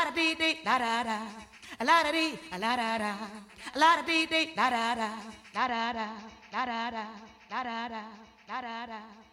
da dee dee da da da, a la da dee, a la da da, a la da dee dee da da da, da da da, da da da, da da da, da da da.